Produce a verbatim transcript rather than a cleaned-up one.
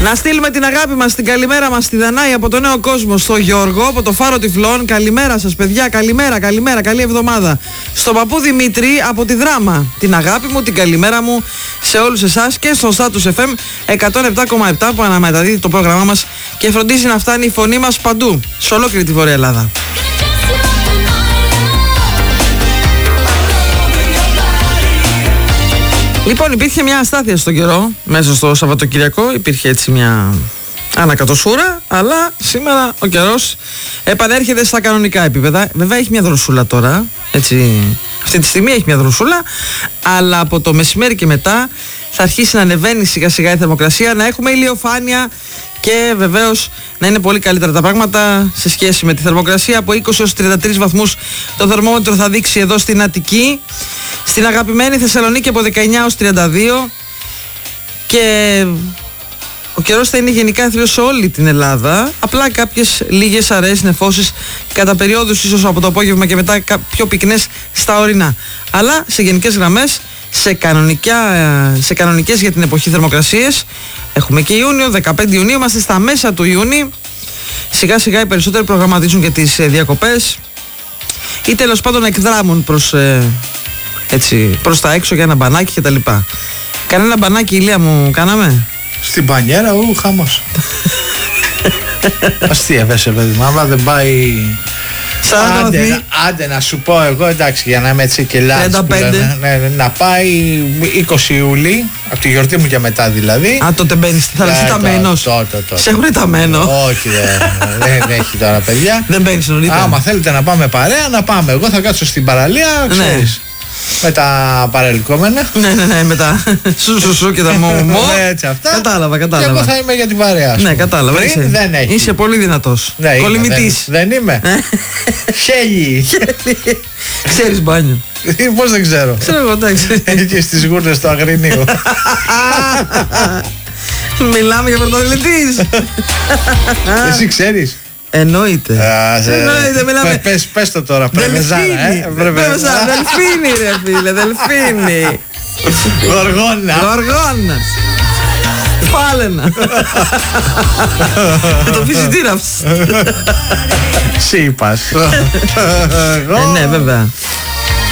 Να στείλουμε την αγάπη μας, την καλημέρα μας στη Δανάη από το Νέο Κόσμο, στο Γιώργο από το Φάρο Τυφλών. Καλημέρα σας παιδιά, καλημέρα, καλημέρα, καλή εβδομάδα. Στον παππού Δημήτρη από τη Δράμα, την αγάπη μου, την καλημέρα μου σε όλους εσάς και στο Status εφ εμ εκατόν επτά κόμμα επτά που αναμεταδίδει το πρόγραμμά μας και φροντίζει να φτάνει η φωνή μας παντού, σε ολόκληρη τη Βόρεια Ελλάδα. Λοιπόν, υπήρχε μια αστάθεια στον καιρό μέσα στο Σαββατοκυριακό, υπήρχε έτσι μια ανακατοσούρα, αλλά σήμερα ο καιρός επανέρχεται στα κανονικά επίπεδα. Βέβαια έχει μια δροσούλα τώρα, έτσι, αυτή τη στιγμή έχει μια δροσούλα, αλλά από το μεσημέρι και μετά θα αρχίσει να ανεβαίνει σιγά σιγά η θερμοκρασία, να έχουμε ηλιοφάνεια και βεβαίως να είναι πολύ καλύτερα τα πράγματα σε σχέση με τη θερμοκρασία. Από είκοσι έως τριάντα τρεις βαθμούς το θερμόμετρο θα δείξει εδώ στην Αττική. Στην αγαπημένη Θεσσαλονίκη από δεκαεννιά έως τριάντα δύο και ο καιρός θα είναι γενικά άθλιος σε όλη την Ελλάδα. Απλά κάποιες λίγες αραιές νεφώσεις κατά περιόδους, ίσως από το απόγευμα και μετά πιο πυκνές στα ορεινά. Αλλά σε γενικές γραμμές, σε, κανονικά, σε κανονικές για την εποχή θερμοκρασίες, έχουμε και Ιούνιο, δεκαπέντε Ιουνίου, είμαστε στα μέσα του Ιούνιου. Σιγά σιγά οι περισσότεροι προγραμματίζουν και τις διακοπές ή τέλος πάντων εκδράμουν προς... έτσι, προς τα έξω για ένα μπανάκι και τα λοιπά. Κανένα μπανάκι, Ηλία μου, κάναμε? Στην πανιέρα, ου, χαμός. Αστείευεσαι, παιδί μου, άμα δεν πάει... Άντε, άντε να σου πω εγώ, εντάξει, για να είμαι έτσι και λάθος, ναι, ναι, να πάει είκοσι Ιουλίου, από τη γιορτή μου και μετά δηλαδή. Α, τότε μπαίνεις στη θάλασσα, ταμένος. Σε έχουν ταμένο? Όχι, δεν έχει τώρα παιδιά. Δεν μπαίνεις νωρίτερα? Άμα θέλετε να πάμε παρέα, να πάμε. Εγώ θα κάτσω στην παραλία, ξέρεις. Με τα παρελκόμενα. Ναι, ναι, ναι, με τα σου σου σου και τα μου μου. Έτσι αυτά. Κατάλαβα, κατάλαβα. Και εγώ θα είμαι για την παρέα σου. Ναι, κατάλαβα. Πριν είσαι, δεν έχει. Είσαι πολύ δυνατός. Ναι, κολυμητής. Δεν, δεν είμαι. Χέλι. Ξέρεις μπάνιο? Πώς δεν ξέρω. Ξέρω εγώ, εντάξει. Και στις γούρνες του Αγρινίου. Μιλάμε για πρωταθλητής. Εσύ ξέρεις? Εννοείται. Εννοείται, μιλάμε. Πες, πες το τώρα, Πρεβεζάνα, ε. Πρεβεζάνα, Δελφίνη ρε φίλε, Δελφίνη. Γοργόνα. Γοργόνα. Φάλαινα. Το φυσιτήραψ. Σύπας. Ναι, βέβαια.